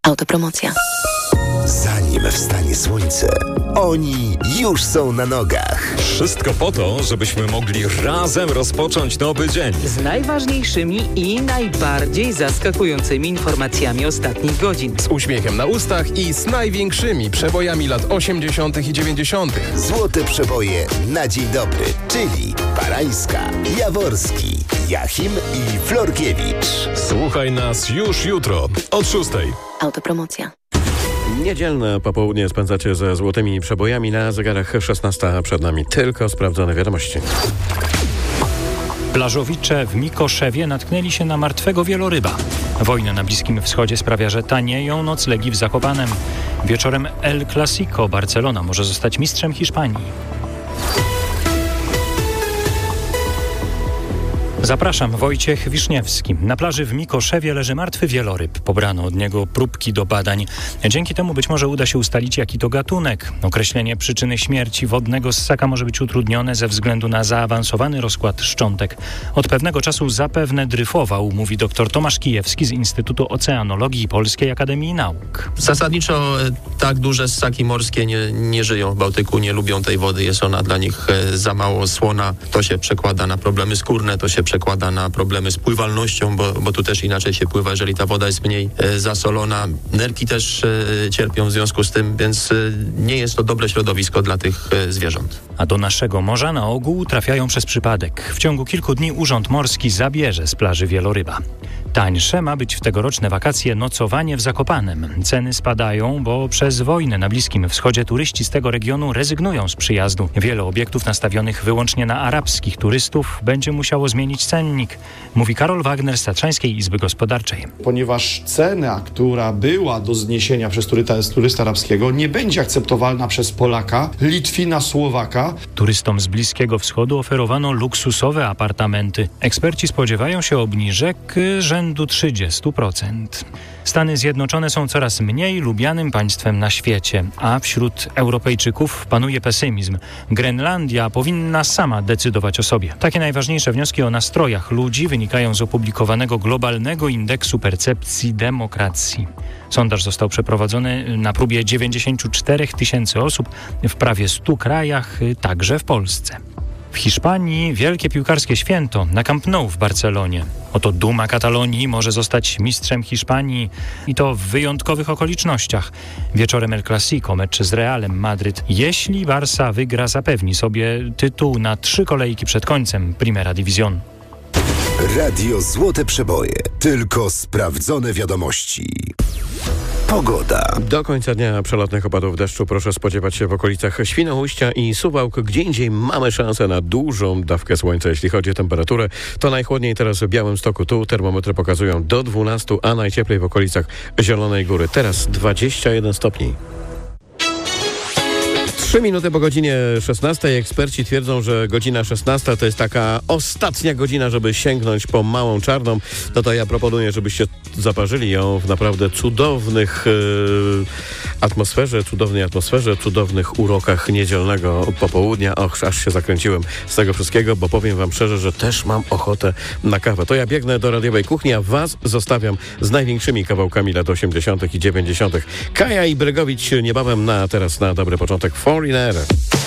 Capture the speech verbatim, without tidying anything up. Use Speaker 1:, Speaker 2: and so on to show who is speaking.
Speaker 1: Autopromocja.
Speaker 2: Zanim wstanie słońce, oni już są na nogach.
Speaker 3: Wszystko po to, żebyśmy mogli razem rozpocząć nowy dzień.
Speaker 4: Z najważniejszymi i najbardziej zaskakującymi informacjami ostatnich godzin.
Speaker 5: Z uśmiechem na ustach i z największymi przebojami lat osiemdziesiątych i dziewięćdziesiątych.
Speaker 2: Złote przeboje na dzień dobry, czyli Barańska, Jaworski, Jachim i Florkiewicz.
Speaker 3: Słuchaj nas już jutro od szóstej.
Speaker 1: Autopromocja.
Speaker 6: Niedzielne popołudnie spędzacie ze złotymi przebojami. Na zegarach szesnasta, przed nami tylko sprawdzone wiadomości.
Speaker 7: Plażowicze w Mikoszewie natknęli się na martwego wieloryba. Wojna na Bliskim Wschodzie sprawia, że tanieją noclegi w Zakopanem. Wieczorem El Clasico. Barcelona może zostać mistrzem Hiszpanii. Zapraszam, Wojciech Wiszniewski. Na plaży w Mikoszewie leży martwy wieloryb. Pobrano od niego próbki do badań. Dzięki temu być może uda się ustalić, jaki to gatunek. Określenie przyczyny śmierci wodnego ssaka może być utrudnione ze względu na zaawansowany rozkład szczątek. Od pewnego czasu zapewne dryfował, mówi dr Tomasz Kijewski z Instytutu Oceanologii Polskiej Akademii Nauk.
Speaker 8: Zasadniczo tak duże ssaki morskie nie, nie żyją w Bałtyku, nie lubią tej wody. Jest ona dla nich za mało słona. To się przekłada na problemy skórne, to się przekłada na problemy z pływalnością, bo, bo tu też inaczej się pływa, jeżeli ta woda jest mniej e, zasolona. Nerki też e, cierpią w związku z tym, więc e, nie jest to dobre środowisko dla tych e, zwierząt.
Speaker 7: A do naszego morza na ogół trafiają przez przypadek. W ciągu kilku dni Urząd Morski zabierze z plaży wieloryba. Tańsze ma być w tegoroczne wakacje nocowanie w Zakopanem. Ceny spadają, bo przez wojnę na Bliskim Wschodzie turyści z tego regionu rezygnują z przyjazdu. Wiele obiektów nastawionych wyłącznie na arabskich turystów będzie musiało zmienić cennik, mówi Karol Wagner z Tatrzańskiej Izby Gospodarczej.
Speaker 9: Ponieważ cena, która była do zniesienia przez turysta, turysta arabskiego, nie będzie akceptowalna przez Polaka, Litwina, Słowaka.
Speaker 7: Turystom z Bliskiego Wschodu oferowano luksusowe apartamenty. Eksperci spodziewają się obniżek rzędu trzydzieści procent. Stany Zjednoczone są coraz mniej lubianym państwem na świecie, a wśród Europejczyków panuje pesymizm. Grenlandia powinna sama decydować o sobie. Takie najważniejsze wnioski o nastrojach ludzi wynikają z opublikowanego globalnego indeksu percepcji demokracji. Sondaż został przeprowadzony na próbie dziewięćdziesięciu czterech tysięcy osób w prawie stu krajach, także w Polsce. W Hiszpanii wielkie piłkarskie święto na Camp Nou w Barcelonie. Oto duma Katalonii może zostać mistrzem Hiszpanii i to w wyjątkowych okolicznościach. Wieczorem El Clasico, mecz z Realem Madryt. Jeśli Barça wygra, zapewni sobie tytuł na trzy kolejki przed końcem Primera División.
Speaker 2: Radio Złote Przeboje. Tylko sprawdzone wiadomości. Pogoda.
Speaker 6: Do końca dnia przelotnych opadów deszczu proszę spodziewać się w okolicach Świnoujścia i Suwałk. Gdzie indziej mamy szansę na dużą dawkę słońca. Jeśli chodzi o temperaturę, to najchłodniej teraz w Białymstoku. Tu termometry pokazują do dwunastu, a najcieplej w okolicach Zielonej Góry. Teraz dwadzieścia jeden stopni. Trzy minuty po godzinie szesnastej. Eksperci twierdzą, że godzina szesnasta to jest taka ostatnia godzina, żeby sięgnąć po małą czarną. No to ja proponuję, żebyście zaparzyli ją w naprawdę cudownych yy, atmosferze, cudownej atmosferze, cudownych urokach niedzielnego popołudnia. Och, aż się zakręciłem z tego wszystkiego, bo powiem wam szczerze, że też mam ochotę na kawę. To ja biegnę do radiowej kuchni, a was zostawiam z największymi kawałkami lat osiemdziesiątych i dziewięćdziesiątych. Kaja i Bregowicz niebawem, na teraz na dobry początek Foreigner.